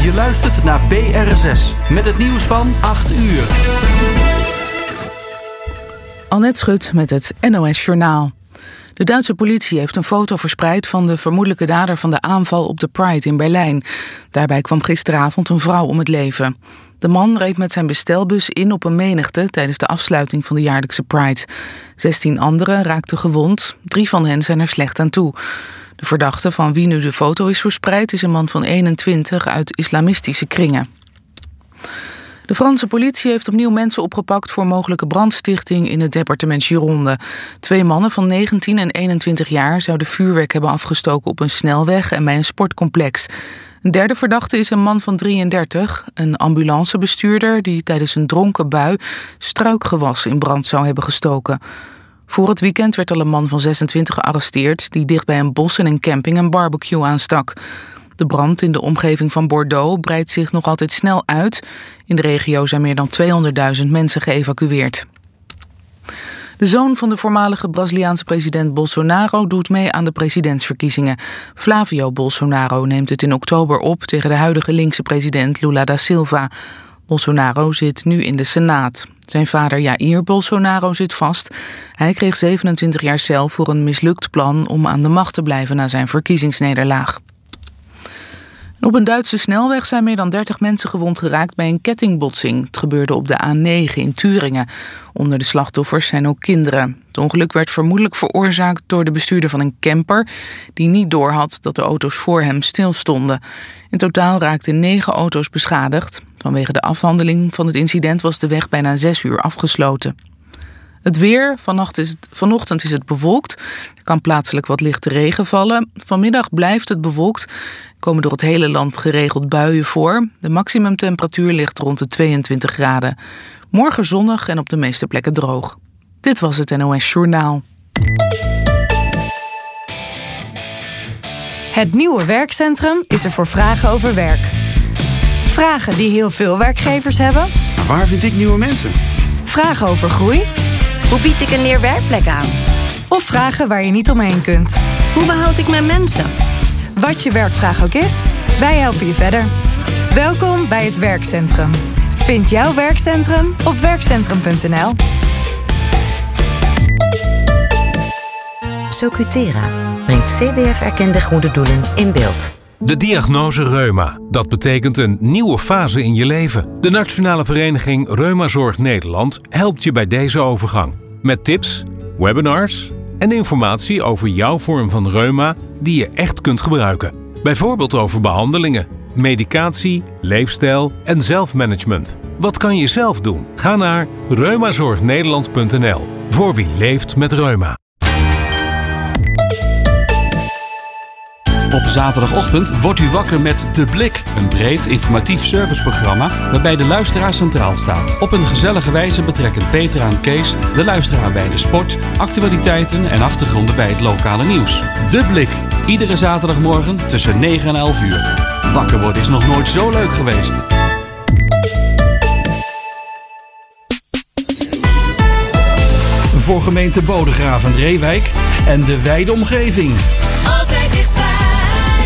Je luistert naar BRSS met het nieuws van 8 uur. Annette Schut met het NOS Journaal. De Duitse politie heeft een foto verspreid van de vermoedelijke dader van de aanval op de Pride in Berlijn. Daarbij kwam gisteravond een vrouw om het leven. De man reed met zijn bestelbus in op een menigte tijdens de afsluiting van de jaarlijkse Pride. 16 anderen raakten gewond, 3 van hen zijn er slecht aan toe. De verdachte van wie nu de foto is verspreid is een man van 21 uit islamistische kringen. De Franse politie heeft opnieuw mensen opgepakt voor mogelijke brandstichting in het departement Gironde. 2 mannen van 19 en 21 jaar zouden vuurwerk hebben afgestoken op een snelweg en bij een sportcomplex. Een derde verdachte is een man van 33, een ambulancebestuurder die tijdens een dronken bui struikgewas in brand zou hebben gestoken. Voor het weekend werd al een man van 26 gearresteerd die dicht bij een bos en een camping een barbecue aanstak. De brand in de omgeving van Bordeaux breidt zich nog altijd snel uit. In de regio zijn meer dan 200.000 mensen geëvacueerd. De zoon van de voormalige Braziliaanse president Bolsonaro doet mee aan de presidentsverkiezingen. Flavio Bolsonaro neemt het in oktober op tegen de huidige linkse president Lula da Silva. Bolsonaro zit nu in de Senaat. Zijn vader Jair Bolsonaro zit vast. Hij kreeg 27 jaar cel voor een mislukt plan om aan de macht te blijven na zijn verkiezingsnederlaag. Op een Duitse snelweg zijn meer dan 30 mensen gewond geraakt bij een kettingbotsing. Het gebeurde op de A9 in Thuringen. Onder de slachtoffers zijn ook kinderen. Het ongeluk werd vermoedelijk veroorzaakt door de bestuurder van een camper die niet doorhad dat de auto's voor hem stilstonden. In totaal raakten 9 auto's beschadigd. Vanwege de afhandeling van het incident was de weg bijna 6 uur afgesloten. Het weer, vanochtend is het bewolkt. Er kan plaatselijk wat lichte regen vallen. Vanmiddag blijft het bewolkt. Er komen door het hele land geregeld buien voor. De maximumtemperatuur ligt rond de 22 graden. Morgen zonnig en op de meeste plekken droog. Dit was het NOS Journaal. Het nieuwe werkcentrum is er voor vragen over werk. Vragen die heel veel werkgevers hebben. Maar waar vind ik nieuwe mensen? Vragen over groei. Hoe bied ik een leerwerkplek aan? Of vragen waar je niet omheen kunt. Hoe behoud ik mijn mensen? Wat je werkvraag ook is, wij helpen je verder. Welkom bij het werkcentrum. Vind jouw werkcentrum op werkcentrum.nl. Socutera brengt CBF-erkende goede doelen in beeld. De diagnose reuma. Dat betekent een nieuwe fase in je leven. De Nationale Vereniging Reumazorg Nederland helpt je bij deze overgang. Met tips, webinars en informatie over jouw vorm van reuma die je echt kunt gebruiken. Bijvoorbeeld over behandelingen, medicatie, leefstijl en zelfmanagement. Wat kan je zelf doen? Ga naar reumazorgnederland.nl voor wie leeft met reuma. Op zaterdagochtend wordt u wakker met De Blik. Een breed informatief serviceprogramma waarbij de luisteraar centraal staat. Op een gezellige wijze betrekken Peter en Kees de luisteraar bij de sport, actualiteiten en achtergronden bij het lokale nieuws. De Blik. Iedere zaterdagmorgen tussen 9 en 11 uur. Wakker worden is nog nooit zo leuk geweest. Voor gemeente Bodegraven, Reewijk en de wijde omgeving. Altijd dichtbij.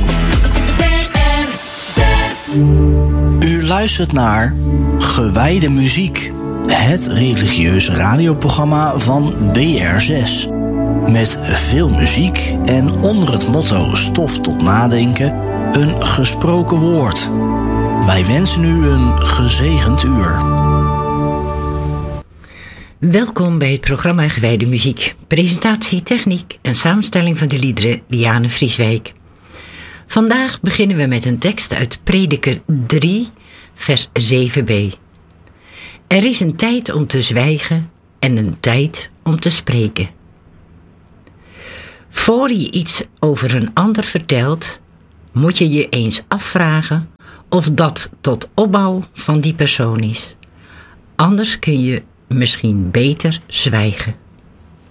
BR6. U luistert naar Gewijde Muziek. Het religieuze radioprogramma van BR6. Met veel muziek en onder het motto stof tot nadenken een gesproken woord. Wij wensen u een gezegend uur. Welkom bij het programma Gewijde Muziek. Presentatie, techniek en samenstelling van de liederen Liane Vrieswijk. Vandaag beginnen we met een tekst uit Prediker 3, vers 7b. Er is een tijd om te zwijgen en een tijd om te spreken. Voor je iets over een ander vertelt, moet je je eens afvragen of dat tot opbouw van die persoon is. Anders kun je misschien beter zwijgen.